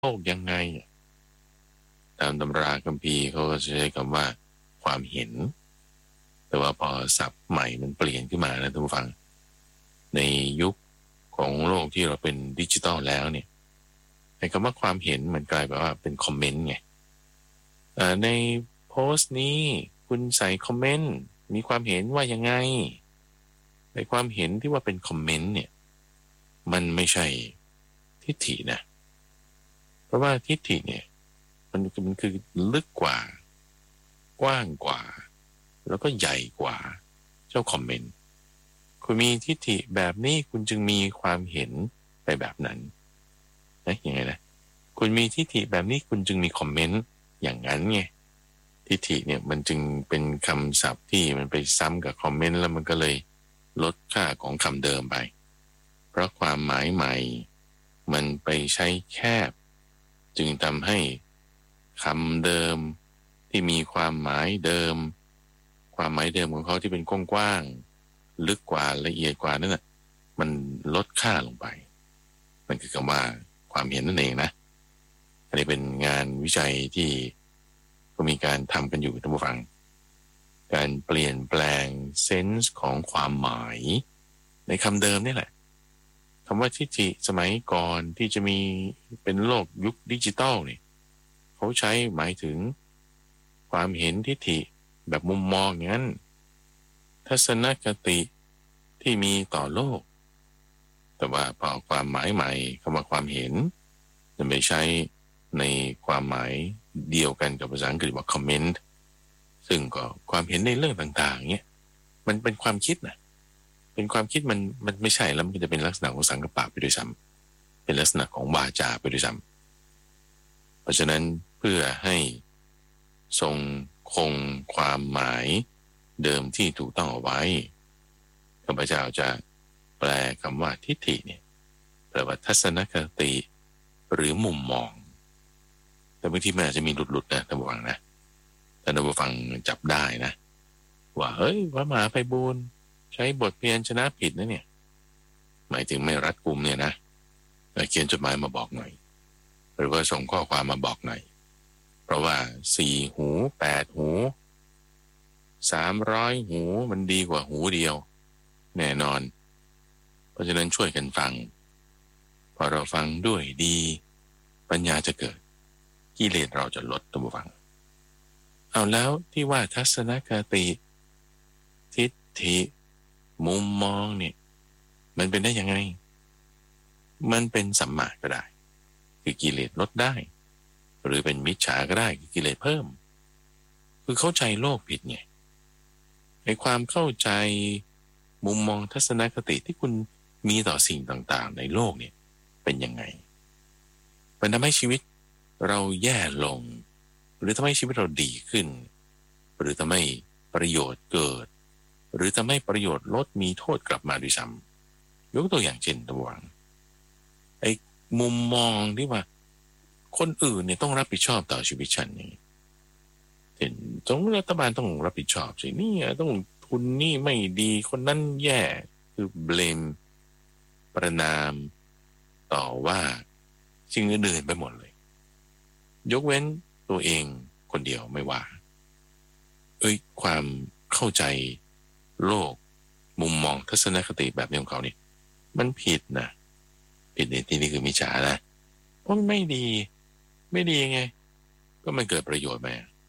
โลกยังไงตามตำราคัมภีร์เขาก็ใช้คำว่าความเห็นแต่ว่าพอศัพท์ใหม่มันเปลี่ยนขึ้นมานะท่านผู้ฟังในยุคของโลกที่เราเป็นดิจิตอลแล้วเนี่ยไอ้คำว่าความเห็นมันกลายเป็นว่าเป็นคอมเมนต์ไงในโพสต์นี้คุณใส่คอมเมนต์มีความเห็นว่ายังไงในความเห็นที่ว่าเป็นคอมเมนต์เนี่ยมันไม่ใช่ทิฏฐินะเพราะว่าทิฏฐิเนี่ยมันคือลึกกว่ากว้างกว่าแล้วก็ใหญ่กว่าเจ้าคอมเมนต์คุณมีทิฏฐิแบบนี้คุณจึงมีความเห็นไปแบบนั้นนะยังไงนะคุณมีทิฏฐิแบบนี้คุณจึงมีคอมเมนต์อย่างนั้นไงทิฏฐิเนี่ยมันจึงเป็นคำศัพท์ที่มันไปซ้ำกับคอมเมนต์แล้วมันก็เลยลดค่าของคำเดิมไปเพราะความหมายใหม่มันไปใช้แคบจึงทำให้คำเดิมที่มีความหมายเดิมความหมายเดิมของเขาที่เป็นกว้างๆลึกกว่าละเอียดกว่านั่นน่ะมันลดค่าลงไปมันคือคำว่าความเห็นนั่นเองนะอันนี้เป็นงานวิจัยที่ก็มีการทำกันอยู่ท่านผู้ฟังการเปลี่ยนแปลงเซนส์ของความหมายในคำเดิมนี่แหละคำว่าทิฏฐิสมัยก่อนที่จะมีเป็นโลกยุคดิจิตอลนี่เขาใช้หมายถึงความเห็นทิฏฐิแบบมุมมองอย่างนั้นทัศนคติที่มีต่อโลกแต่ว่าพอความหมายใหม่คำว่าความเห็นจะไม่ใช้ในความหมายเดียวกันกับภาษาอังกฤษว่า comment ซึ่งก็ความเห็นในเรื่องต่างๆเงี้ยมันเป็นความคิดนะเป็นความคิดมันไม่ใช่แล้วมันจะเป็นลักษณะของสังกัปปะไปด้วยซ้ำเป็นลักษณะของวาจาไปด้วยซ้ำเพราะฉะนั้นเพื่อให้ทรงคงความหมายเดิมที่ถูกต้องเอาไว้ข้าพเจ้าจะแปลคำว่าทิฏฐิเนี่ยแปลว่าทัศนคติหรือมุมมองแต่บางทีมันอาจจะมีหลุดๆนะท่านผู้ฟังนะท่านผู้ฟังจับได้นะว่าเฮ้ยพระมหาไพบูลย์ใช้บทเพียรชนะผิดนะเนี่ยหมายถึงไม่รัดกุมเนี่ยนะเขียนจดหมายมาบอกหน่อยหรือว่าส่งข้อความมาบอกหน่อยเพราะว่า4 หู8 หู300 หูมันดีกว่าหูเดียวแน่นอนเพราะฉะนั้นช่วยกันฟังพอเราฟังด้วยดีปัญญาจะเกิดกิเลสเราจะลดตัวฟังเอาแล้วที่ว่าทัศนคติทิฏฐิมุมมองเนี่ยมันเป็นได้ยังไงมันเป็นสัมมาก็ได้คือกิเลสลดได้หรือเป็นมิจฉาก็ได้คือกิเลสเพิ่มคือเข้าใจโลกผิดไงในความเข้าใจมุมมองทัศนคติที่คุณมีต่อสิ่งต่างๆในโลกเนี่ยเป็นยังไงมันทำให้ชีวิตเราแย่ลงหรือทำให้ชีวิตเราดีขึ้นหรือทำให้ประโยชน์เกิดหรือทำให้ประโยชน์ลดมีโทษกลับมาด้วยซ้ำยกตัวอย่างเช่นตัวอย่างไอ้มุมมองที่ว่าคนอื่นเนี่ยต้องรับผิดชอบต่อชีวิตฉันนี่เช่นต้องรัฐบาลต้องรับผิดชอบสินี่ต้องทุนนี่ไม่ดีคนนั้นแย่คือเบลมประนามต่อว่าสิ่งอื่นๆไปหมดเลยยกเว้นตัวเองคนเดียวไม่ว่าความเข้าใจโลกมุมมองทัศนคติแบบนี้ของเขานี่มันผิดนะผิดในที่นี้คือมิจฉานะเพราะมันไม่ดีไม่ดีไงก็มันเกิดประโยชน์ไหม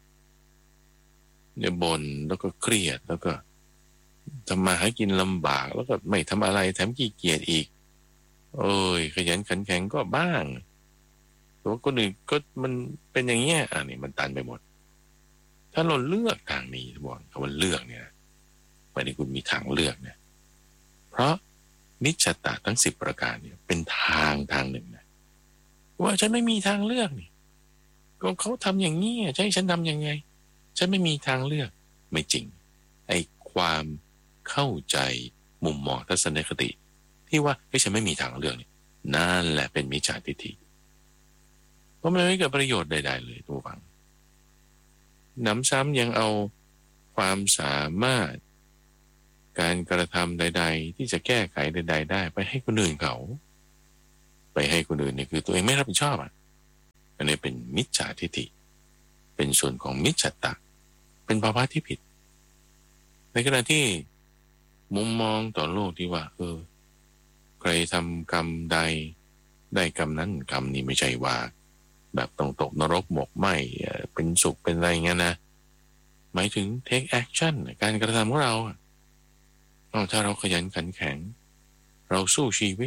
เนี่ยบ่นแล้วก็เครียดแล้วก็ทำมาหากินลำบากแล้วก็ไม่ทำอะไรแถมขี้เกียจอีกขยันขันแข็งก็บ้างตัวคนอื่นก็มันเป็นอย่างเงี้ยนี่มันตันไปหมดถ้าเราเลือกทางนี้บอกคำว่าเลือกเนี่ยไม่ได้คุณมีทางเลือกเนี่ยเพราะนิจจตะทั้ง10 ประการเนี่ยเป็นทางหนึ่งนะว่าฉันไม่มีทางเลือกนี่ก็เขาทำอย่างนี้จะให้ฉันทำยังไงฉันไม่มีทางเลือกไม่จริงไอ้ความเข้าใจมุมมองทัศนคติที่ว่าฉันไม่มีทางเลือกนี่นั่นแหละเป็นมิจฉาทิฏฐิเพราะมันไม่เกิดประโยชน์ใดๆเลยทุกฝังน้ำซ้ำยังเอาความสามารถการกระทำใดๆที่จะแก้ไขใดๆได้ไปให้คนอื่นเขาไปให้คนอื่นนี่คือตัวเองไม่รับผิดชอบนนี้เป็นมิจฉาทิฏฐิเป็นส่วนของมิจฉาตะเป็นภาวะที่ผิดในขณะที่มุมมองต่อโลกที่ว่าใครทำกรรมใดได้กรรมนั้นกรรมนี้ไม่ใช่ว่าแบบต้องตกนรกหมกไหมเป็นสุขเป็นอะไรเงี้ยนะหมายถึง take action การกระทำของเราถ้าเราขยันขันแข็งเราสู้ชีวิต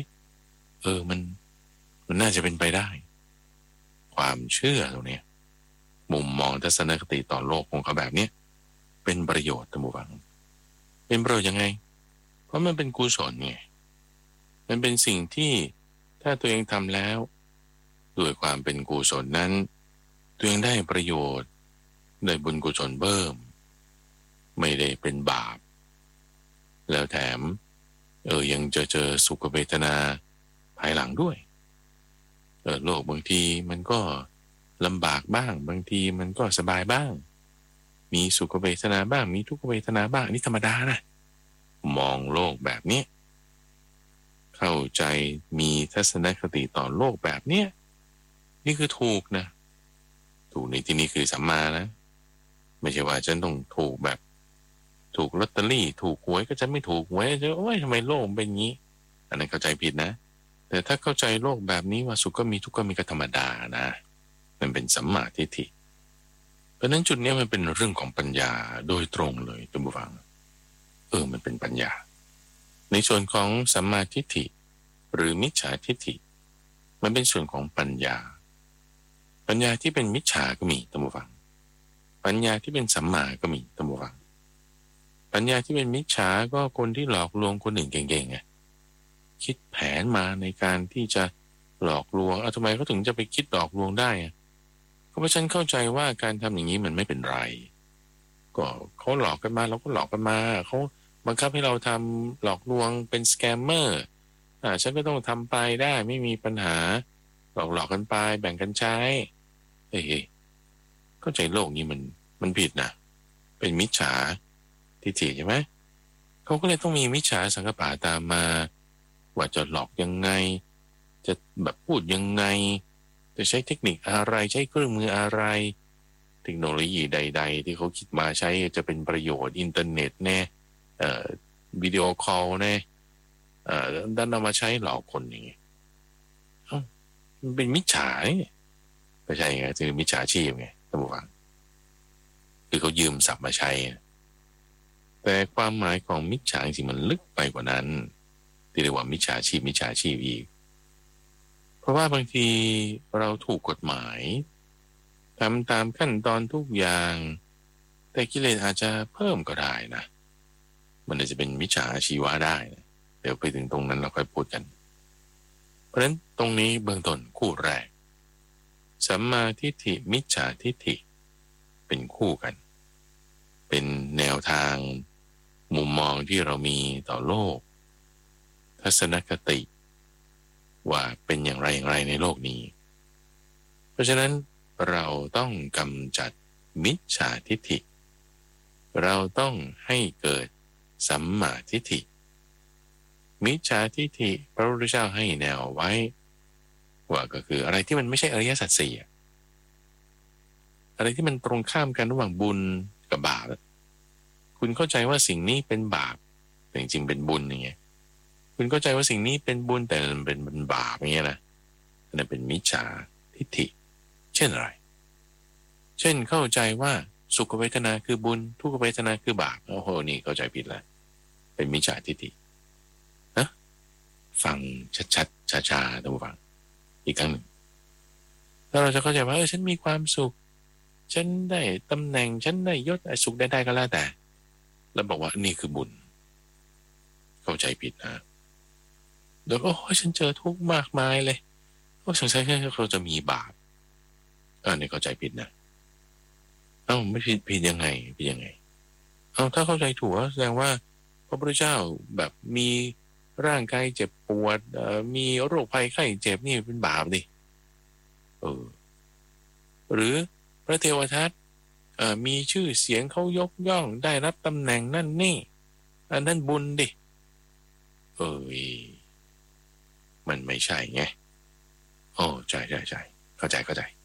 มันน่าจะเป็นไปได้ความเชื่อตรงนี้มุมมองทัศนคติต่อโลกของเขาแบบนี้เป็นประโยชน์ท่านผู้ฟังเป็นประโยชน์ยังไงเพราะมันเป็นกุศลไงมันเป็นสิ่งที่ถ้าตัวเองทำแล้วด้วยความเป็นกุศลนั้นตัวเองได้ประโยชน์ได้บุญกุศลเพิ่มไม่ได้เป็นบาปแล้วแถมยังจะเจอสุขเวทนาภายหลังด้วยโลกบางทีมันก็ลำบากบ้างบางทีมันก็สบายบ้างมีสุขเวทนาบ้างมีทุกขเวทนาบ้างนี่ธรรมดานะมองโลกแบบนี้เข้าใจมีทัศนคติต่อโลกแบบเนี้ยนี่คือถูกนะถูกในที่นี้คือสัมมานะไม่ใช่ว่าฉันต้องถูกแบบถูกลอตเตอรี่ถูกหวยก็จะไม่ถูกหวยจะโอ้ยทำไมโลกเป็นงี้อันนั้นเข้าใจผิดนะแต่ถ้าเข้าใจโลกแบบนี้ว่าสุขก็มีทุกข์ก็มีก็ธรรมดานะมันเป็นสัมมาทิฏฐิเพราะนั้นจุดนี้มันเป็นเรื่องของปัญญาโดยตรงเลยท่านผู้ฟังมันเป็นปัญญาในส่วนของสัมมาทิฏฐิหรือมิจฉาทิฏฐิมันเป็นส่วนของปัญญาที่เป็นมิจฉาก็มีท่านผู้ฟังปัญญาที่เป็นสัมมาก็มีท่านผู้ฟังปัญญาที่เป็นมิจฉาก็คนที่หลอกลวงคนอื่นเก่งๆไงคิดแผนมาในการที่จะหลอกลวงทำไมเขาถึงจะไปคิดหลอกลวงได้เพราะฉันเข้าใจว่าการทำอย่างนี้มันไม่เป็นไรก็เขาหลอกกันมาเราก็หลอกกันมาเขาบังคับให้เราทำหลอกลวงเป็นสแกมเมอร์ฉันก็ต้องทำไปได้ไม่มีปัญหาหลอกกันไปแบ่งกันใช้เข้าใจโลกนี้มันผิดนะเป็นมิจฉาทิฏฐิใช่ไหมเขาก็เลยต้องมีมิจฉาสังกัปปะตามมาว่าจะหลอกยังไงจะแบบพูดยังไงจะใช้เทคนิคอะไรใช้เครื่องมืออะไรเทคโนโลยีใดๆที่เขาคิดมาใช้จะเป็นประโยชน์อินเทอร์เน็ตแน่วิดีโอคอลแน่ดันเอามาใช้หลอกคนอย่างเงี้ยมันเป็นมิจฉาไม่ใช่ไงคือมิจฉาชีพไงท่านผู้ฟังคือเขายืมศัพท์มาใช้แต่ความหมายของมิจฉาจริงๆมันลึกไปกว่านั้นที่เรียกว่ามิจฉาชีพอีกเพราะว่าบางทีเราถูกกฎหมายทำตามขั้นตอนทุกอย่างแต่กิเลสอาจจะเพิ่มก็ได้นะมันอาจจะเป็นมิจฉาชีวะได้นะเดี๋ยวไปถึงตรงนั้นเราค่อยพูดกันเพราะฉะนั้นตรงนี้เบื้องต้นคู่แรกสัมมาทิฏฐิมิจฉาทิฏฐิเป็นคู่กันเป็นแนวทางมุมมองที่เรามีต่อโลกทัศนคติว่าเป็นอย่างไรในโลกนี้เพราะฉะนั้นเราต้องกำจัดมิจฉาทิฏฐิเราต้องให้เกิดสัมมาทิฏฐิมิจฉาทิฏฐิพระพุทธเจ้าให้แนวไว้ว่าก็คืออะไรที่มันไม่ใช่อริยสัจสี่อะไรที่มันตรงข้ามกันระหว่างบุญกับบาปคุณเข้าใจว่าสิ่งนี้เป็นบาปแต่จริงๆเป็นบุญอย่างเงี้ยคุณเข้าใจว่าสิ่งนี้เป็นบุญแต่มันเป็นบาปอย่างเงี้ยนะนั่นเป็นมิจฉาทิฏฐิเช่นอะไรเช่นเข้าใจว่าสุขเวทนาคือบุญทุกขเวทนาคือบาปโอ้โหนี่เข้าใจผิดแล้วเป็นมิจฉาทิฏฐินะฟังชัดๆช้าๆท่านผู้ฟังอีกครั้งหนึ่งถ้าเราจะเข้าใจว่าฉันมีความสุขฉันได้ตำแหน่งฉันได้ยศสุขได้ก็แล้วแต่แล้วบอกว่านี่คือบุญเข้าใจผิดนะแล้วก็ฉันเจอทุกข์มากมายเลยสงสัยแค่เขาจะมีบาปนี่เข้าใจผิดนะไม่ผิดยังไงถ้าเข้าใจถูกแสดงว่าพระพุทธเจ้าแบบมีร่างกายเจ็บปวดมีโรคภัยไข้เจ็บนี่เป็นบาปดิหรือพระเทวทัตมีชื่อเสียงเขายกย่องได้รับตำแหน่งนั่นนี่อันนั้นบุญดิมันไม่ใช่ไงใช่เข้าใจ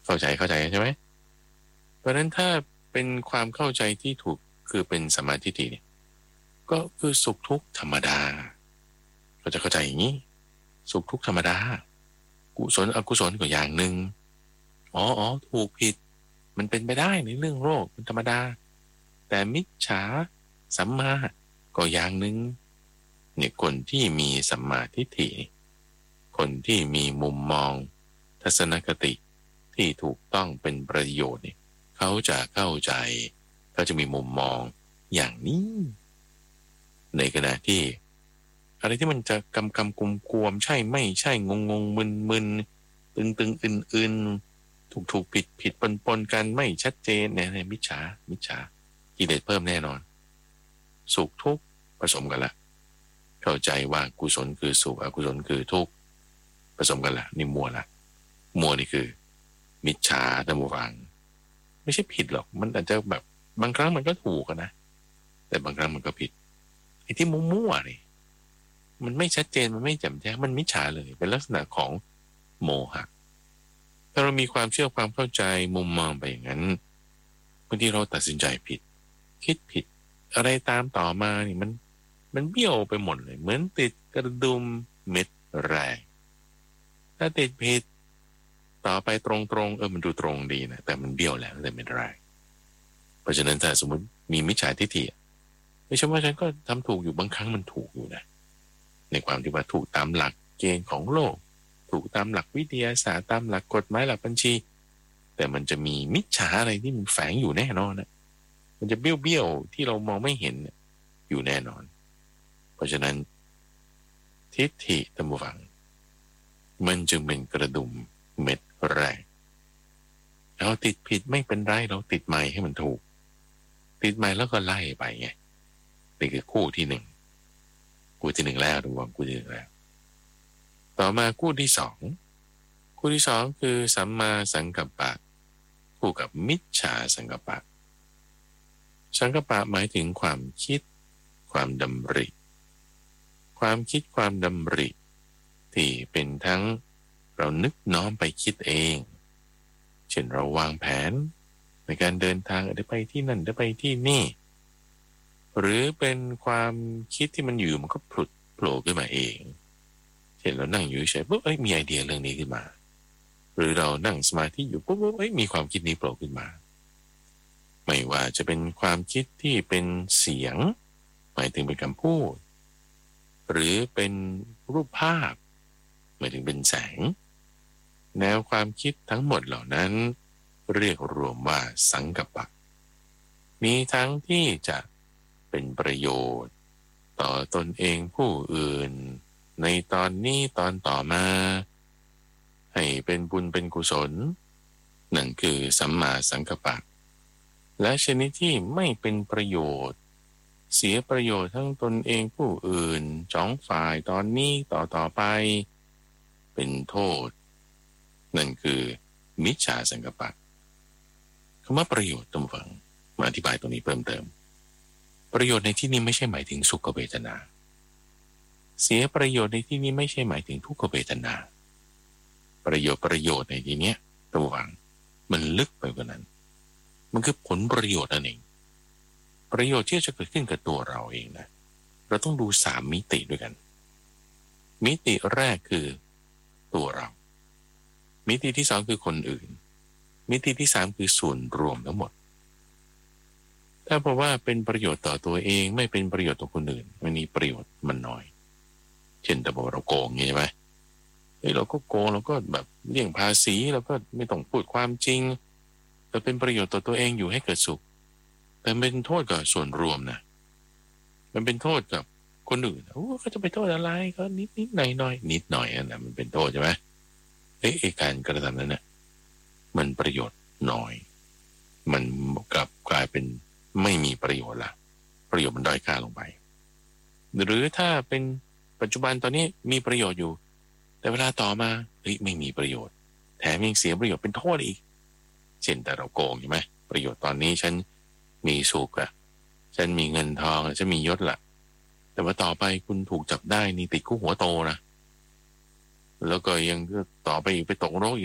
เข้าใจใช่ไหมเพราะฉะนั้นถ้าเป็นความเข้าใจที่ถูกคือเป็นสัมมาทิฏฐิเนี่ยก็คือสุขทุกข์ธรรมดาเราจะเข้าใจอย่างนี้สุขทุกข์ธรรมดากุศลอกุศลก็อย่างหนึ่งอ๋อถูกผิดมันเป็นไปได้ในเรื่องโลกเป็นธรรมดาแต่มิจฉาสัมมาก็อย่างหนึ่งเนี่ยคนที่มีสัมมาทิฏฐิคนที่มีมุมมองทัศนคติที่ถูกต้องเป็นประโยชน์เนี่ยเขาจะเข้าใจเขาจะมีมุมมองอย่างนี้ในขณะที่อะไรที่มันจะกวมใช่ไม่ใช่งมึนตึงอื่นถูกผิดปนกันไม่ชัดเจนเนี่ยมิจฉากิเลสเพิ่มแน่นอนสุขทุกข์ผสมกันละเข้าใจว่ากุศลคือสุขอกุศลคือทุกข์ผสมกันละนี่มัวนี่คือมิจฉาท่านผู้ฟังไม่ใช่ผิดหรอกมันอาจจะแบบบางครั้งมันก็ถูกนะแต่บางครั้งมันก็ผิดไอ้ที่มั่วนี่มันไม่ชัดเจนมันไม่แจ่มแจ้งมันมิจฉาเลยเป็นลักษณะของโมหะถ้าเรามีความเชื่อความเข้าใจมุมมองไปอย่างนั้นบางทีเราตัดสินใจผิดคิดผิดอะไรตามต่อมานี่มันเบี้ยวไปหมดเลยเหมือนติดกระดุมเม็ดแรงถ้าติดผิดต่อไปตรงมันดูตรงดีนะแต่มันเบี้ยวแล้วแต่เม็ดแรงเพราะฉะนั้นถ้าสมมติมีมิจฉาทิฏฐิไม่ใช่ว่าฉันก็ทำถูกอยู่บางครั้งมันถูกอยู่นะในความที่ว่าถูกตามหลักเกณฑ์ของโลกถูกตามหลักวิทยาศาสตร์ตามหลักกฎหมายหลักบัญชีแต่มันจะมีมิจฉาอะไรที่มันแฝงอยู่แน่นอนนะมันจะเบี้ยวที่เรามองไม่เห็นอยู่แน่นอนเพราะฉะนั้นทิฏฐิธรรมฟังมันจึงเป็นกระดุมเม็ดแรกเราติดผิดไม่เป็นไรเราติดใหม่ให้มันถูกติดใหม่แล้วก็ไล่ไปไงนี่คือคู่ที่หนึ่งแล้วทุกคนคู่ที่หนึ่งแล้วต่อมาคู่ที่สองคือสัมมาสังกัปปะคู่กับมิจฉาสังกัปปะสังกัปปะหมายถึงความคิดความดำริความคิดความดำริที่เป็นทั้งเรานึกน้อมไปคิดเองเช่นเราวางแผนในการเดินทางจะไปที่นั่นจะไปที่นี่หรือเป็นความคิดที่มันอยู่มันก็ผุดโผล่ขึ้นมาเองเช่นเรานั่งอยู่เฉยปุ๊บมีไอเดียเรื่องนี้ขึ้นมาหรือเรานั่งสมาธิอยู่ปุ๊บมีความคิดนี้โผล่ขึ้นมาไม่ว่าจะเป็นความคิดที่เป็นเสียงหมายถึงเป็นคำพูดหรือเป็นรูปภาพหมายถึงเป็นแสงแนวความคิดทั้งหมดเหล่านั้นเรียกรวมว่าสังกัปปะมีทั้งที่จะเป็นประโยชน์ต่อตนเองผู้อื่นในตอนนี้ตอนต่อมาให้เป็นบุญเป็นกุศลนั่นคือสัมมาสังกัปปะและชนิดที่ไม่เป็นประโยชน์เสียประโยชน์ทั้งตนเองผู้อื่นสองฝ่ายตอนนี้ต่อไปเป็นโทษนั่นคือมิจฉาสังกัปปะคำว่าประโยชน์ต้องฟังมาอธิบายตรงนี้เพิ่มเติมประโยชน์ในที่นี้ไม่ใช่หมายถึงสุขเวทนาเสียประโยชน์ในที่นี้ไม่ใช่หมายถึงทุกขเวทนาประโยชน์ในที่นี้ต้องฟังมันลึกไปกว่านั้นมันคือผลประโยชน์นั่นเองประโยชน์ที่จะเกิดขึ้นกับตัวเราเองนะเราต้องดู3มิติด้วยกันมิติแรกคือตัวเรามิติที่2คือคนอื่นมิติที่3คือส่วนรวมทั้งหมดถ้าบอกว่าเป็นประโยชน์ต่อตัวเองไม่เป็นประโยชน์ต่อคนอื่นมันมีประโยชน์มันน้อยเช่นแต่บอกเราโกงใช่ไหมเราก็โกงเราก็แบบเลี่ยงภาษีเราก็ไม่ต้องพูดความจริงแต่เป็นประโยชน์ต่อตัวเองอยู่ให้เกิดสุขแต่เป็นโทษกับส่วนรวมนะมันเป็นโทษกับคนอื่นเขาจะไปโทษอะไรก็นิดหน่อยนิดหน่อยนะมันเป็นโทษใช่ไหมการกระทำนั้นนะมันประโยชน์น้อยมันกลับกลายเป็นไม่มีประโยชน์ละประโยชน์มันด้อยค่าลงไปหรือถ้าเป็นปัจจุบันตอนนี้มีประโยชน์อยู่แต่เวลาต่อมาไม่มีประโยชน์แถมยังเสียประโยชน์เป็นโทษอีกเช่นแต่เราโกงใช่ไหมประโยชน์ตอนนี้ฉันมีสุขอะฉันมีเงินทองฉันมียศละแต่ว่าต่อไปคุณถูกจับได้นี่ติดคุกหัวโตนะแล้วก็ยังต่อไปอีกไปตกนรกอีกนะ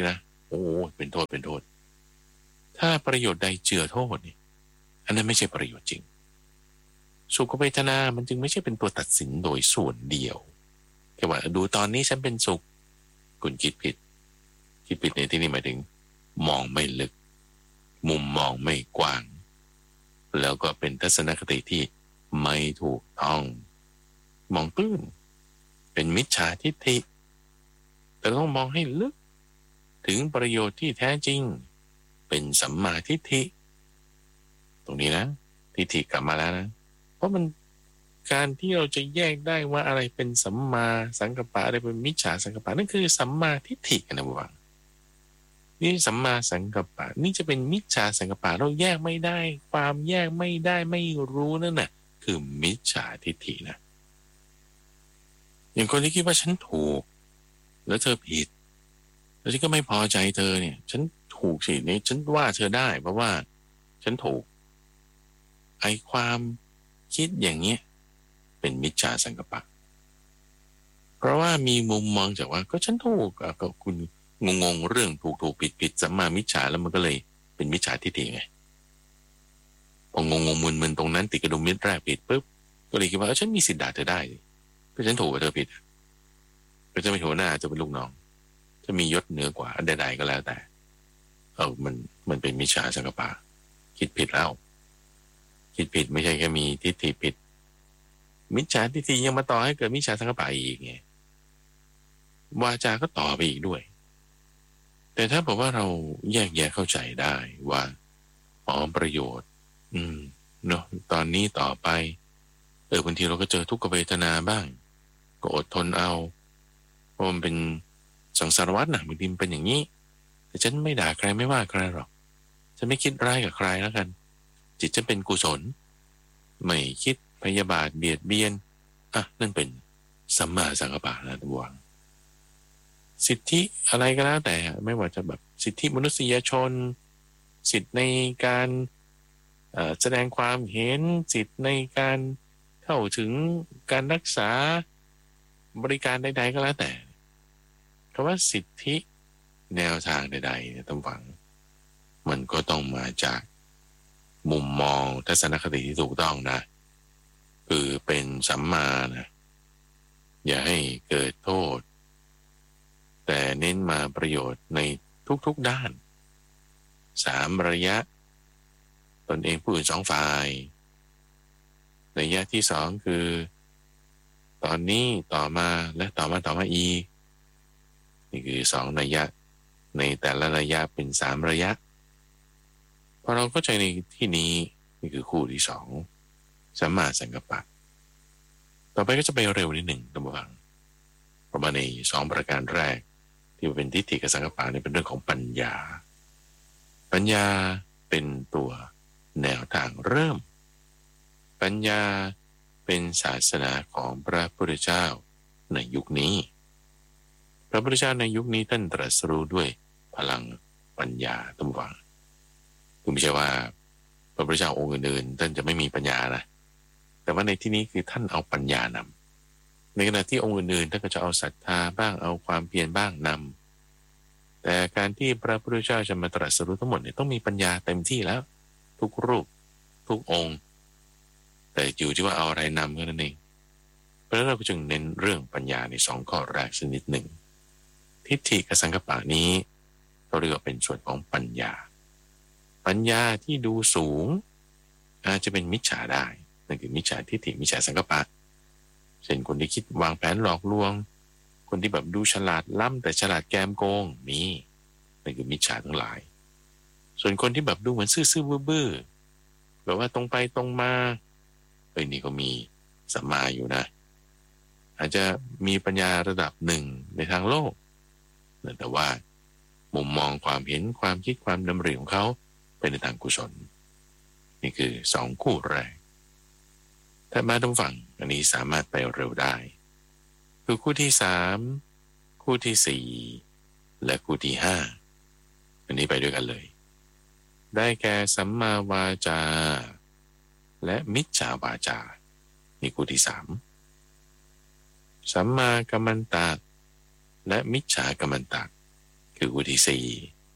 โอ้เป็นโทษเป็นโทษถ้าประโยชน์ใดเจือโทษเนี่ยอันนั้นไม่ใช่ประโยชน์จริงสุขเวทนามันจึงไม่ใช่เป็นตัวตัดสินโดยส่วนเดียวแค่ว่าดูตอนนี้ฉันเป็นสุขคุณคิดผิดในที่นี้หมายถึงมองไม่ลึกมุมมองไม่กว้างแล้วก็เป็นทัศนคติที่ไม่ถูกต้องมองตื้นเป็นมิจฉาทิฏฐิแต่ต้องมองให้ลึกถึงประโยชน์ที่แท้จริงเป็นสัมมาทิฏฐิตรงนี้นะทิฏฐิกลับมาแล้วนะเพราะมันการที่เราจะแยกได้ว่าอะไรเป็นสัมมาสังกัปปะอะไรเป็นมิจฉาสังกัปปะนั่นคือสัมมาทิฏฐินะบุญนี่สัมมาสังกัปปะนี่จะเป็นมิจฉาสังกัปปะเราแยกไม่ได้ความแยกไม่ได้ไม่รู้นั่นน่ะคือมิจฉาทิฏฐินะอย่างคนที่คิดว่าฉันถูกแล้วเธอผิดแล้วฉันก็ไม่พอใจเธอเนี่ยฉันถูกสิเนี่ยฉันว่าเธอได้เพราะว่าฉันถูกไอ้ความคิดอย่างเงี้ยเป็นมิจฉาสังกัปปะเพราะว่ามีมุมมองจากว่าก็ฉันถูกก็คุณงงเรื่องถูกผิดสัมมามิจฉาแล้วมันก็เลยเป็นมิจฉาทิฏฐิไงพองมึนตรงนั้นติดกระดุมเม็ดแรกผิดปุ๊บก็เลยคิดว่าฉันมีสิทธิ์ด่าเธอได้ก็ฉันถูกกับเธอผิดก็จะไม่หัวหน้าจะเป็นลูกน้องจะมียศเหนือกว่าใดๆก็แล้วแต่มันเป็นมิจฉาสังกัปปะคิดผิดแล้วคิดผิดไม่ใช่แค่มีทิฏฐิผิดมิจฉาทิฏฐิยังมาต่อให้เกิดมิจฉาสังกัปปะอีกไงวาจาก็ต่อไปอีกด้วยแต่ถ้าบอกว่าเราแยกแยะเข้าใจได้ว่าประโยชน์เนาะตอนนี้ต่อไปบางทีเราก็เจอทุกขเวทนาบ้างก็อดทนเอาเพราะมันเป็นสังสารวัฏนะบางทีมันเป็นอย่างนี้แต่ฉันไม่ด่าใครไม่ว่าใครหรอกฉันไม่คิดร้ายกับใครแล้วกันจิตจะเป็นกุศลไม่คิดพยาบาทเบียดเบียนนั่นเป็นสัมมาสังกัปปะนะทุกวันสิทธิอะไรก็แล้วแต่ไม่ว่าจะแบบสิทธิมนุษยชนสิทธิในการแสดงความเห็นสิทธิในการเข้าถึงการรักษาบริการใดๆก็แล้วแต่คำว่าสิทธิแนวทางใดๆเนี่ยต้องฟังมันก็ต้องมาจากมุมมองทัศนคติที่ถูกต้องนะคือเป็นสัมมานะอย่าให้เกิดโทษแต่เน้นมาประโยชน์ในทุกๆด้าน3ระยะตนเองผู้อื่น2ฝ่ายระยะที่2คือตอนนี้ต่อมาและต่อมาอีกนี่คือ2ระยะในแต่ละระยะเป็น3ระยะพอเราเข้าใจในที่นี้นี่คือคู่ที่2สัมมาสังกัปปะต่อไปก็จะไปเร็วนิดหนึ่งท่านผู้ฟังเพราะว่าใน2ประการแรกที่เป็นทิฏฐิกับสังกัปปะนี่เป็นเรื่องของปัญญาเป็นตัวแนวทางเริ่มปัญญาเป็นศาสนาของพระพุทธเจ้าในยุคนี้พระพุทธเจ้าในยุคนี้ท่านตรัสรู้ด้วยพลังปัญญาท่านฟังคือไม่ใช่ว่าพระพุทธเจ้าองค์อื่นๆท่านจะไม่มีปัญญานะแต่ว่าในที่นี้คือท่านเอาปัญญานำในขณะที่องค์อื่นๆท่านก็จะเอาศรัทธาบ้างเอาความเพียรบ้างนำแต่การที่พระพุทธเจ้าจะมาตรัสรู้ทั้งหมดเนี่ยต้องมีปัญญาเต็มที่แล้วทุกรูปทุกองค์แต่อยู่ที่ว่าเอาอะไรนำแค่นั้นเองเพราะฉะนั้นเราก็จึงเน้นเรื่องปัญญาใน2ข้อแรกสักนิดหนึ่งทิฏฐิกับสังกัปปะนี้เราเรียกว่าเป็นส่วนของปัญญาที่ดูสูงอาจจะเป็นมิจฉาได้นั่นคือมิจฉาทิฏฐิมิจฉาสังกัปปะเช่นคนที่คิดวางแผนหลอกลวงคนที่แบบดูฉลาดล้ำแต่ฉลาดแกมโกงนี่นั่นคือมิจฉาทั้งหลายส่วนคนที่แบบดูเหมือนซื่อๆบื้อๆแบบว่าตรงไปตรงมานี่ก็มีสัมมาอยู่นะอาจจะมีปัญญาระดับหนึ่งในทางโลกแต่ว่ามุมมองความเห็นความคิดความดำริของเขาเป็นในทางกุศลนี่คือ2คู่แรกถ้ามาตรงฝั่งอันนี้สามารถไปเร็วได้คือคู่ที่3คู่ที่4และคู่ที่5อันนี้ไปด้วยกันเลยได้แก่สัมมาวาจาและมิจฉาวาจานี่คู่ที่3สัมมากัมมันตะและมิจฉากัมมันตะคือคู่ที่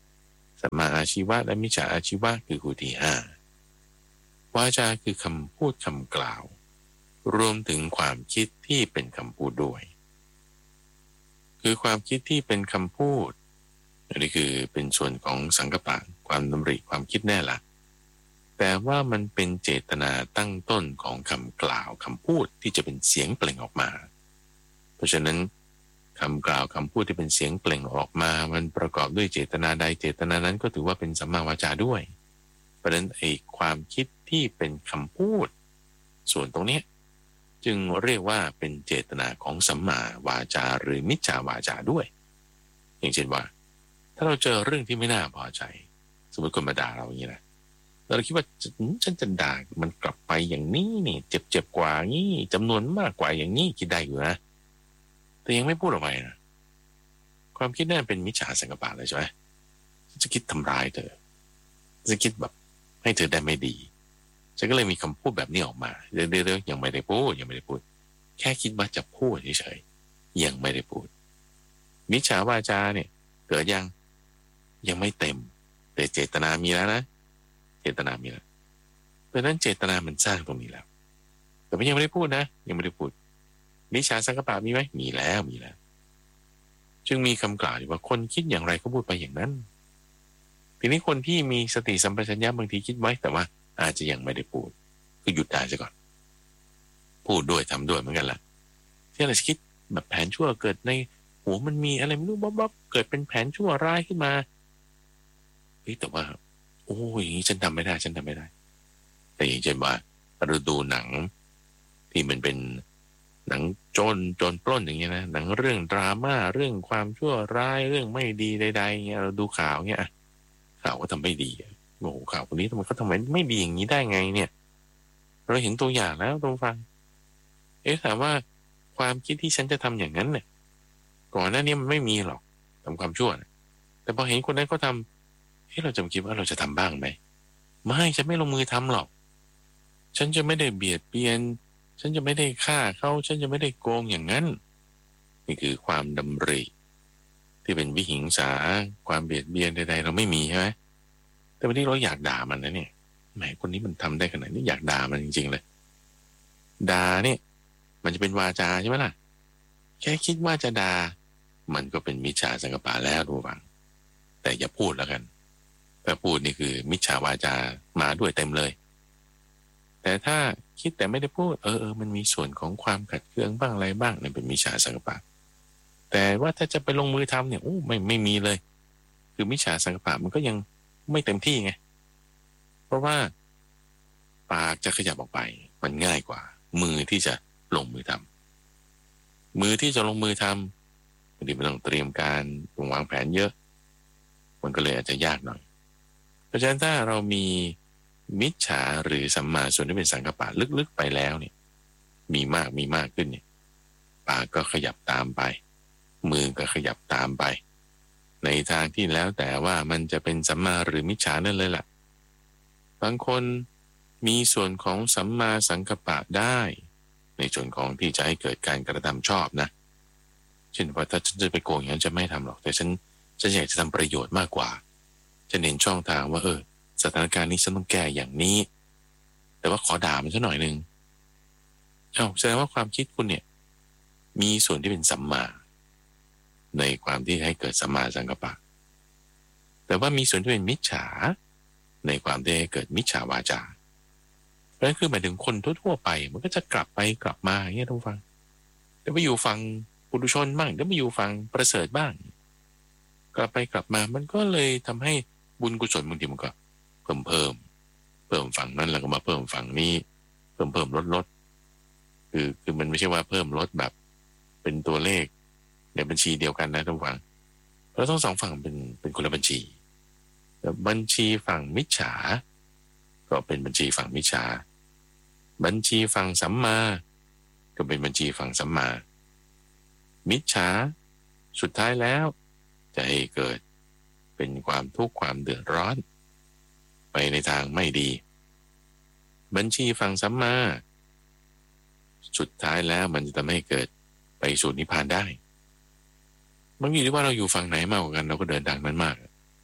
สัมมาอาชีวะและมิจฉาอาชีวะคือคู่ที่ห้าวาจาคือคำพูดคำกล่าวรวมถึงความคิดที่เป็นคำพูดด้วยคือความคิดที่เป็นคำพูดอันนี้คือเป็นส่วนของสังกัปปะความดำริความคิดแน่ละแต่ว่ามันเป็นเจตนาตั้งต้นของคำกล่าวคำพูดที่จะเป็นเสียงเปล่งออกมาเพราะฉะนั้นคำกล่าวคำพูดที่เป็นเสียงเปล่งออกมามันประกอบด้วยเจตนาใดเจตนานั้นก็ถือว่าเป็นสัมมาวาจาด้วยเพราะฉะนั้นไอ้ความคิดที่เป็นคำพูดส่วนตรงนี้จึงเรียกว่าเป็นเจตนาของสัมมาวาจาหรือมิจฉาวาจาด้วยอย่างเช่นว่าถ้าเราเจอเรื่องที่ไม่น่าพอใจสมมติคนมาด่าเราอย่างนี้นะเราคิดว่าฉันจะด่ามันกลับไปอย่างนี้นี่เจ็บกว่านี้จำนวนมากกว่าอย่างนี้คิดได้อยู่นะแต่ยังไม่พูดออกไปนะความคิดนั่นเป็นมิจฉาสังกัปปะเลยใช่ไหมจะคิดทำร้ายเธอจะคิดแบบให้เธอได้ไม่ดีฉันก็เลยมีคำพูดแบบนี้ออกมาเดี๋ยวยังไม่ได้พูดแค่คิดว่าจะพูดเฉยๆยังไม่ได้พูดมิจฉาวาจาเนี่ยเกิดยังไม่เต็มแต่เจตนามีแล้วนะเจตนามีแล้วเพราะนั้นเจตนามันสร้างตรงนี้แล้วแต่ไม่ยังไม่ได้พูดนะยังไม่ได้พูดมิจฉาสังกัปปะมีไหมมีแล้วจึงมีคำกล่าวว่าคนคิดอย่างไรก็พูดไปอย่างนั้นทีนี้คนที่มีสติสัมปชัญญะบางทีคิดไว้แต่ว่าอาจจะยังไม่ได้พูดก็หยุดได้ซะก่อนพูดด้วยทำด้วยเหมือนกันละที่เราคิดแบบแผนชั่วเกิดในหัวมันมีอะไรไม่รู้บ๊อบเกิดเป็นแผนชั่วร้ายขึ้นมาแต่ว่าโอ้ยอย่างนี้ฉันทำไม่ได้แต่อย่างเช่นว่าเราดูหนังที่มันเป็นหนังโจรปล้นอย่างเงี้ยนะหนังเรื่องดราม่าเรื่องความชั่วร้ายเรื่องไม่ดีใดๆเงี้ยเราดูข่าวเงี้ยข่าวก็ทำไม่ดีโอ้โหข่าวคนนี้ทำไมเขาทำไม่ดีอย่างนี้ได้ไงเนี่ยเราเห็นตัวอย่างแล้วตรงฟังถามว่าความคิดที่ฉันจะทำอย่างนั้นเนี่ยก่อนหน้านี้มันไม่มีหรอกทำความชั่วนะแต่พอเห็นคนนั้นเขาทำเราจะคิดว่าเราจะทำบ้างไหมไม่ฉันไม่ลงมือทำหรอกฉันจะไม่ได้เบียดเบียนฉันจะไม่ได้ฆ่าเขาฉันจะไม่ได้โกงอย่างนั้นนี่คือความดำริที่เป็นวิหิงสาความเบียดเบียนใดๆเราไม่มีใช่ไหมแต่วันนี้เราอยากด่ามันนะเนี่ยแหมคนนี้มันทำได้ขนาดนี้อยากด่ามันจริงๆเลยด่าเนี่ยมันจะเป็นวาจาใช่ไหมล่ะแค่คิดว่าจะด่ามันก็เป็นมิจฉาสังกัปปะแล้วดูบ้างแต่อย่าพูดแล้วกันถ้าพูดนี่คือมิจฉาวาจามาด้วยเต็มเลยแต่ถ้าคิดแต่ไม่ได้พูดมันมีส่วนของความขัดเคืองบ้างอะไรบ้างนั่นเป็นมิจฉาสังกัปปะแต่ว่าถ้าจะไปลงมือทำเนี่ยไม่มีเลยคือมิจฉาสังกัปปะมันก็ยังไม่เต็มที่ไงเพราะว่าปากจะขยับออกไปมันง่ายกว่ามือที่จะลงมือทำมือที่จะลงมือทำบางทีมันต้องเตรียมการต้องวางแผนเยอะมันก็เลยอาจจะยากหน่อยเพราะฉะนั้นถ้าเรามีมิจฉาหรือสัมมาส่วนที่เป็นสังกัปปะลึกๆไปแล้วเนี่ยมีมากขึ้นเนี่ยปากก็ขยับตามไปมือก็ขยับตามไปในทางที่แล้วแต่ว่ามันจะเป็นสัมมาหรือมิจฉานั่นเลยล่ะบางคนมีส่วนของสัมมาสังกัปปะได้ในส่วนของที่จะให้เกิดการกระทำชอบนะเช่นว่าถ้าฉันจะไปโกงอย่างนั้นจะไม่ทำหรอกแต่ฉันอยากจะทำประโยชน์มากกว่าจะเน้นช่องทางว่าสถานการณ์นี้ฉันต้องแก้อย่างนี้แต่ว่าขอด่ามันซะหน่อยนึงแสดงว่าความคิดคุณเนี่ยมีส่วนที่เป็นสัมมาในความที่ให้เกิดสัมมาสังกัปปะแต่ว่ามีส่วนที่เป็นมิจฉาในความที่ให้เกิดมิจฉาวาจาเพราะฉะนั้นคือหมายถึงคนทั่วๆไปมันก็จะกลับไปกลับมาอย่างเงี้ยทุกฟังเดี๋ยวไปอยู่ฝั่งปุถุชนบ้างเดี๋ยวไปอยู่ฝั่งประเสริฐบ้างกลับไปกลับมามันก็เลยทำให้บุญกุศลบางทีมันก็เพิ่มฝั่งนั้นแล้วก็มาเพิ่มฝั่งนี้เพิ่มลดคือมันไม่ใช่ว่าเพิ่มลดแบบเป็นตัวเลขในบัญชีเดียวกันนะทุกฝั่งเพราะทั้งสองฝั่งเป็นคนละบัญชีแต่บัญชีฝั่งมิจฉาก็เป็นบัญชีฝั่งมิจฉาบัญชีฝั่งสัมมาก็เป็นบัญชีฝั่งสัมมามิจฉาสุดท้ายแล้วจะให้เกิดเป็นความทุกข์ความเดือดร้อนไปในทางไม่ดีบัญชีฝั่งสัมมาสุดท้ายแล้วมันจะทำให้เกิดไปสู่นิพพานได้มันอยู่ที่ว่าเราอยู่ฝั่งไหนมากกว่ากันเราก็เดินทางมันมาก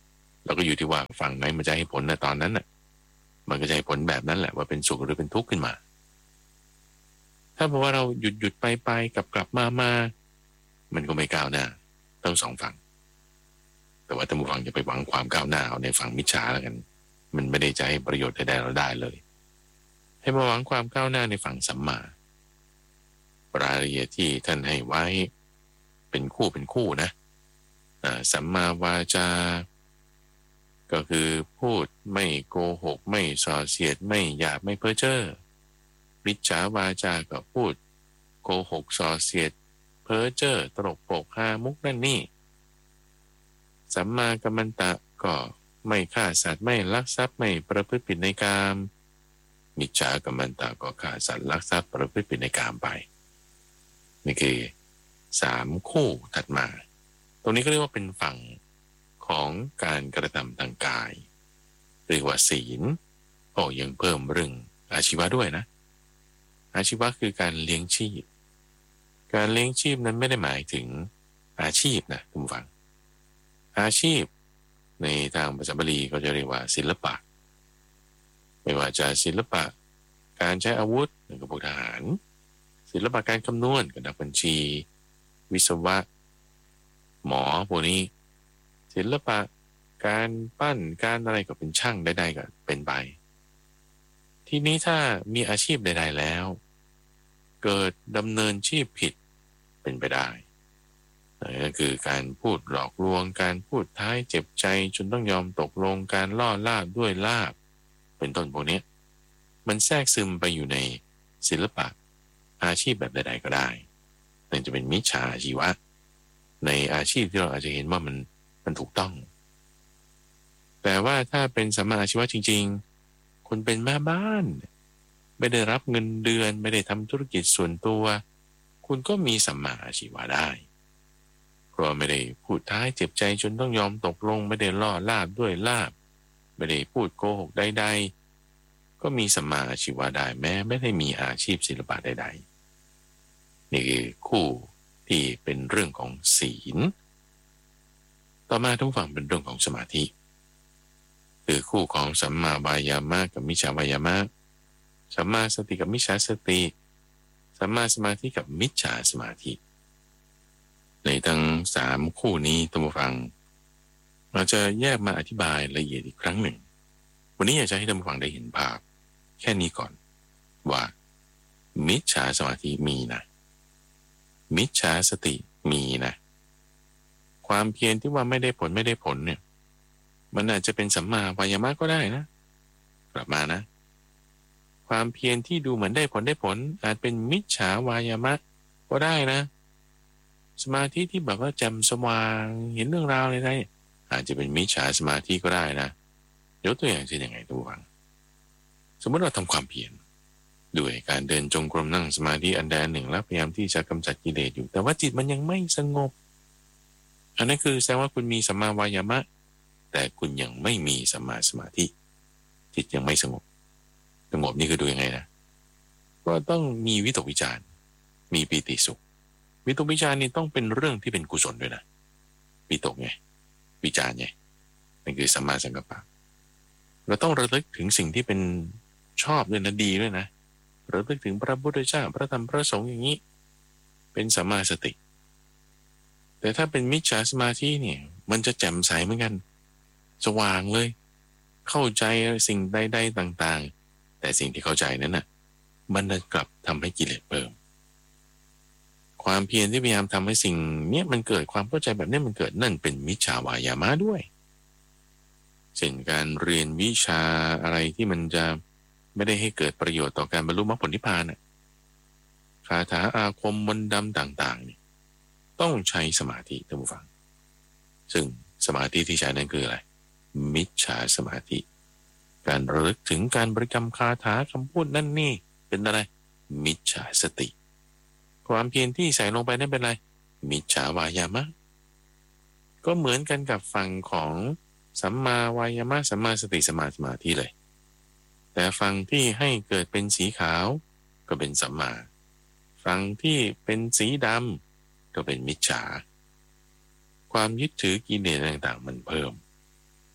แล้วก็อยู่ที่ว่าฝั่งไหนมันจะให้ผลนะตอนนั้นน่ะมันก็จะให้ผลแบบนั้นแหละว่าเป็นสุขหรือเป็นทุกข์ขึ้นมาถ้าบอกว่าเราหยุดไปกลับมามันก็ไม่ก้าวหน้าทั้งสองฝั่งแต่ว่าท่านผู้ฟังอย่าไปหวังความก้าวหน้าเอาในฝั่งมิจฉาแล้วกันมันไม่ได้จะให้ประโยชน์ใดๆเราได้เลยให้มาหวังความก้าวหน้าในฝั่งสัมมารายละเอียดที่ท่านให้ไว้เป็นคู่นะสัมมาวาจาก็คือพูดไม่โกหกไม่ส่อเสียดไม่หยาบไม่เพ้อเจ้อมิจฉาวาจาก็พูดโกหกส่อเสียดเพ้อเจ้อตลกโปกฮามุกนั่นนี่สัมมากัมมันตะก็ไม่ฆ่าสัตว์ไม่ลักทรัพย์ไม่ประพฤติผิดในกามมิจฉากัมมันตะก็ฆ่าสัตว์ลักทรัพย์ประพฤติผิดในกามไปนี่คือ3คู่ถัดมาตรงนี้ก็เรียกว่าเป็นฝั่งของการกระทำทางกายเรียกว่าศีลยังเพิ่มเรื่องอาชีวะด้วยนะอาชีวะคือการเลี้ยงชีพการเลี้ยงชีพนั้นไม่ได้หมายถึงอาชีพนะคุณผู้ฟังอาชีพในทางภาษาบาลีก็จะเรียกว่าศิลปะไม่ว่าจะศิลปะการใช้อาวุธกับพวกทหารศิลปะการคำนวณกับนักบัญชีวิศวะหมอพวกนี้ศิลปะการปั้นการอะไรก็เป็นช่างใดๆก็เป็นไปทีนี้ถ้ามีอาชีพใดๆแล้วเกิดดำเนินชีพผิดเป็นไปได้ก็คือการพูดหลอกลวงการพูดท้ายเจ็บใจจนต้องยอมตกลงการล่อลาบด้วยลาบเป็นต้นพวกนี้มันแทรกซึมไปอยู่ในศิลปะอาชีพแบบใดๆก็ได้นั่นจะเป็นมิจฉาชีวะในอาชีพที่เราอาจจะเห็นว่ามันถูกต้องแต่ว่าถ้าเป็นสัมมาอาชีวะจริงๆคุณเป็นแม่บ้านไม่ได้รับเงินเดือนไม่ได้ทำธุรกิจส่วนตัวคุณก็มีสัมมาอาชีวะได้เพราะไม่ได้พูดท้ายเจ็บใจจนต้องยอมตกลงไม่ได้ล่อลาบด้วยลาบไม่ได้พูดโกหกใดๆก็มีสัมมาอาชีวะได้แม้ไม่ได้มีอาชีพศิลปะใดๆนี่คือคู่ที่เป็นเรื่องของศีลต่อมาทุกฝั่งเป็นเรื่องของสมาธิคือคู่ของสัมมาวายามะกับมิจฉาวายามะสัมมาสติกับมิจฉาสติสัมมาสมาธิกับมิจฉาสมาธิในทั้ง3คู่นี้ท่านผู้ฟังเราจะแยกมาอธิบายละเอียดอีกครั้งหนึ่งวันนี้อยากจะให้ท่านผู้ฟังได้เห็นภาพแค่นี้ก่อนว่ามิจฉาสมาธิมีนะมิจฉาสติมีนะความเพียรที่ว่าไม่ได้ผลเนี่ยมันอาจจะเป็นสัมมาวายามะก็ได้นะกลับมานะความเพียรที่ดูเหมือนได้ผลอาจเป็นมิจฉาวายามะก็ได้นะสมาธิที่แบบว่าแจ่มสว่างเห็นเรื่องราวอะไรอาจจะเป็นมิจฉาสมาธิก็ได้นะยกตัวอย่างเช่นยังไงตัวฟังสมมติเราทำความเพียรด้วยการเดินจงกรมนั่งสมาธิอันใดอันหนึ่งแล้วพยายามที่จะกำจัดกิเลสอยู่แต่ว่าจิตมันยังไม่สงบอันนั้นคือแสดงว่าคุณมีสัมมาวายามะแต่คุณยังไม่มีสัมมาสมาธิจิตยังไม่สงบนี่คือดูยังไงนะก็ต้องมีวิตกวิจารมีปีติสุขวิตกวิจารนี่ต้องเป็นเรื่องที่เป็นกุศลด้วยนะวิตกไงวิจารไงนั่นคือสัมมาสังกัปปะเราต้องระลึกถึงสิ่งที่เป็นชอบด้วยนะดีด้วยนะระลึกถึงพระพุทธเจ้าพระธรรมพระสงฆ์อย่างนี้เป็นสัมมาสติแต่ถ้าเป็นมิจฉาสมาธิเนี่ยมันจะแจ่มใสเหมือนกันสว่างเลยเข้าใจสิ่งใดๆต่างๆแต่สิ่งที่เข้าใจนั้นน่ะมันกลับทำให้กิเลสเพิ่มความเพียรที่พยายามทำให้สิ่งเนี้ยมันเกิดความเข้าใจแบบนี้มันเกิดนั่นเป็นมิจฉาวายามะด้วยเช่นการเรียนวิชาอะไรที่มันจะไม่ได้ให้เกิดประโยชน์ต่อการบรรลุมรรคผลนิพพานน่ะคาถาอาคมมนต์ดำต่างๆนี่ต้องใช้สมาธิท่านผู้ฟังซึ่งสมาธิที่ใช้นั้นคืออะไรมิจฉาสมาธิการระลึกถึงการบริกรรมคาถาคำพูดนั่นนี่เป็นอะไรมิจฉาสติความเพียรที่ใส่ลงไปนั่นเป็นอะไรมิจฉาวายามะก็เหมือนกันกับฝั่งของสัมมาวายามะสัมมาสติสัมมาสมาธิเลยแต่ฝั่งที่ให้เกิดเป็นสีขาวก็เป็นสัมมาฝั่งที่เป็นสีดำก็เป็นมิจฉาความยึดถือกิเลสต่างๆมันเพิ่ม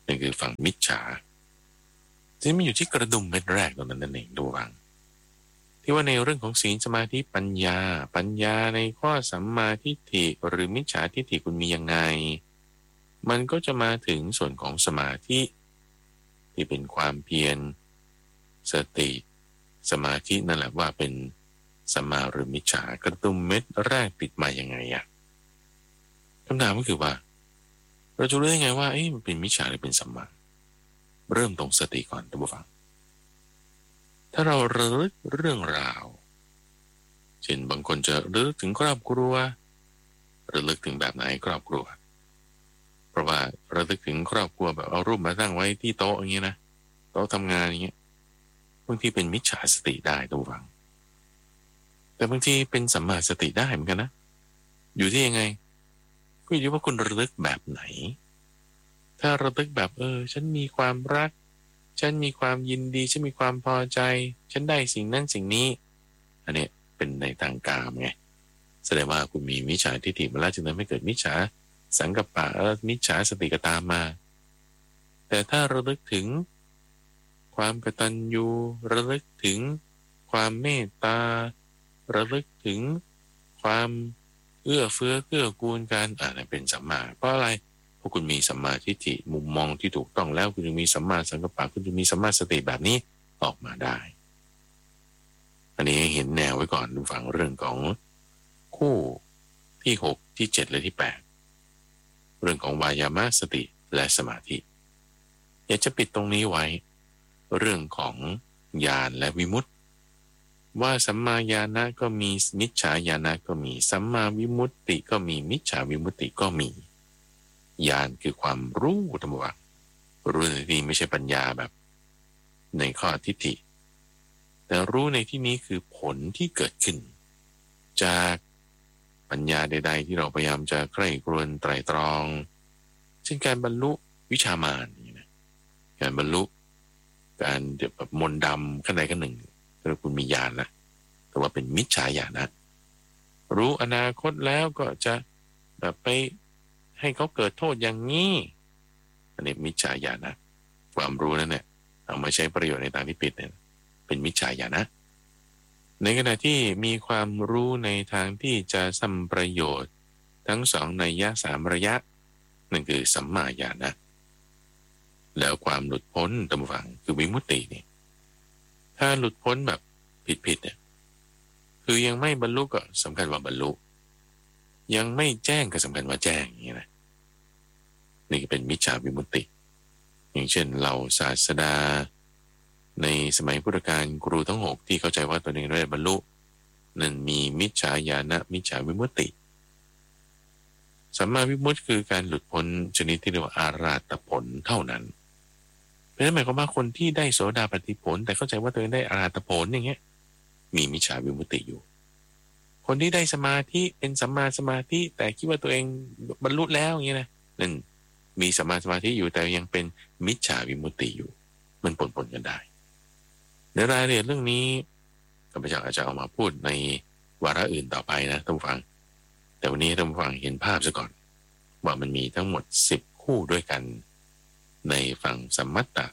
นั่นคือฝั่งมิจฉาที่มันอยู่ที่กระดุมเม็ดแรกตรงนั้นนั่นเองดูฟังที่ว่าในเรื่องของศีลสมาธิปัญญาในข้อสัมมาทิฏฐิหรือมิจฉาทิฏฐิคุณมียังไงมันก็จะมาถึงส่วนของสมาธิที่เป็นความเพียรสติสมาธินั่นแหละว่าเป็นสัมมาหรือมิจฉากระดุมเม็ดแรกติดมายังไงอะคำถามก็คือว่าเราจะรู้ได้ไงว่ามันเป็นมิจฉาหรือเป็นสัมมาเริ่มตรงสติก่อนท่านผู้ฟังถ้าเราระลึกเรื่องราวเช่นบางคนจะระลึกถึงครอบครัวระลึกถึงแบบไหนครอบครัวเพราะว่าระลึกถึงครอบครัวแบบเอารูปมาตั้งไว้ที่โต๊ะอย่างเงี้ยนะโต๊ะทำงานอย่างเงี้ยบางทีเป็นมิจฉาสติได้ท่านผู้ฟังแต่บางทีเป็นสัมมาสติได้เหมือนกันนะอยู่ที่ยังไงก็อยู่ที่ว่าคุณระลึกแบบไหนถ้าระลึกแบบฉันมีความรักฉันมีความยินดีฉันมีความพอใจฉันได้สิ่งนั้นสิ่งนี้อันนี้เป็นในทางกามไงแสดงว่าคุณมีมิจฉาทิฏฐิมาแล้วจึงทำให้เกิดมิจฉาสังกัปปะมิจฉาสติก็ตามมาแต่ถ้าระลึกถึงความกตัญญูระลึกถึงความเมตตาระลึกถึงความเอื้อเฟื้อเกื้อกูลกันนั่นเป็นสัมมาเพราะอะไรเพราะคุณมีสัมมาทิฏฐิมุมมองที่ถูกต้องแล้วคุณจะมีสัมมาสังกัปปะคุณจะมีสัมมาสติแบบนี้ออกมาได้อันนี้เห็นแนวไว้ก่อนดูฝั่งเรื่องของคู่ที่6ที่7และที่8เรื่องของวายามะสติและสมาธิอยากจะปิดตรงนี้ไว้เรื่องของญาณและวิมุตติว่าสัมมาญาณะก็มีมิจฉาญาณะก็มีสัมมาวิมุตติก็มีมิจฉาวิมุตติก็มีญาณคือความรู้ธรรมะรู้ในที่นี้ไม่ใช่ปัญญาแบบในข้อทิฏฐิแต่รู้ในที่นี้คือผลที่เกิดขึ้นจากปัญญาใดๆที่เราพยายามจะใคร่ครวญไตร่ตรองเช่นการบรรลุวิชามารการบรรลุการแบบมนต์ดำขั้นใดขั้นหนึ่งถ้าคุณมีญาณนะแต่ว่าเป็นมิจฉาญาณนะรู้อนาคตแล้วก็จะแบบไปให้เขาเกิดโทษอย่างนี้อันนี้มิจฉาญาณนะความรู้นั่นเนี่ยเอามาใช้ประโยชน์ในทางที่ผิดเนี่ยเป็นมิจฉาญาณนะในขณะที่มีความรู้ในทางที่จะทำประโยชน์ทั้งสองนัยยะ3ระยะนั่นคือสัมมาญาณนะแล้วความหลุดพ้นตามฝั่งคือวิมุตตินี่ถ้าหลุดพ้นแบบผิดเนี่ยคือยังไม่บรรลุก็สำคัญว่าบรรลุยังไม่แจ้งก็สำคัญว่าแจ้งอย่างนี้นะนี่เป็นมิจฉาวิมุตติอย่างเช่นเราศาสดาในสมัยพุทธกาลครูทั้ง6ที่เข้าใจว่าตัวเองได้บรรลุนั่นมีมิจฉาญาณะมิจฉาวิมุตติสัมมาวิมุตติคือการหลุดพ้นชนิดที่เรียกว่าอาราตผลเท่านั้นเพราะฉะนั้นหมายความว่าคนที่ได้โสดาปัตติผลแต่เข้าใจว่าตัวเองได้อาราตผลอย่างเงี้ยมีมิจฉาวิมุตติอยู่คนที่ได้สมาธิเป็นสัมมาสมาธิแต่คิดว่าตัวเองบรรลุแล้วอย่างเงี้ยนะนั่นมีสัมมาสมาธิอยู่แต่ยังเป็นมิจฉาวิมุตติอยู่มันปนกันได้ในรายละเอียดเรื่องนี้ข้าพเจ้าอาจจะเอามาพูดในวาระอื่นต่อไปนะท่านผู้ฟังแต่วันนี้ท่านผู้ฟังเห็นภาพซะก่อนว่ามันมีทั้งหมด10คู่ด้วยกันในฝั่งสัมมัตตะ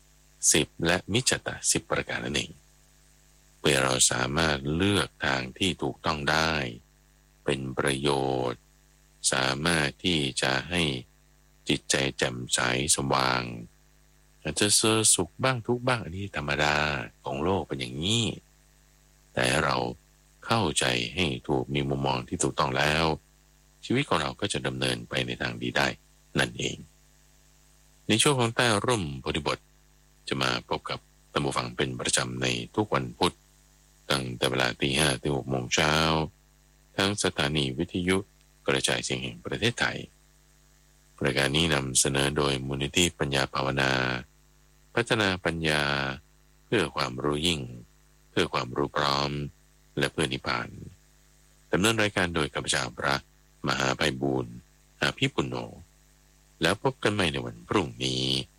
10และมิจฉตะ10ประการนั่นเองเพื่อเราสามารถเลือกทางที่ถูกต้องได้เป็นประโยชน์สามารถที่จะให้จิตใจแจ่มใสสว่างอาจจะเจอสุขบ้างทุกบ้างอันนี้ธรรมดาของโลกเป็นอย่างนี้แต่เราเข้าใจให้ถูกมีมุมมองที่ถูกต้องแล้วชีวิตของเราก็จะดำเนินไปในทางดีได้นั่นเองในช่วงของใต้ร่มโพธิบทจะมาพบกับท่านผู้ฟังเป็นประจำในทุกวันพุธตั้งแต่เวลา 5:00 ถึง 6:00 น.ทั้งสถานีวิทยุกระจายเสียงแห่งประเทศไทยรายการนี้นำเสนอโดยมูลนิธิปัญญาภาวนาพัฒนาปัญญาเพื่อความรู้ยิ่งเพื่อความรู้พร้อมและเพื่อนิพพานดำเนินรายการโดยข้าพเจ้าพระมหาไพบูลย์อาภิปุณโญแล้วพบกันใหม่ในวันพรุ่งนี้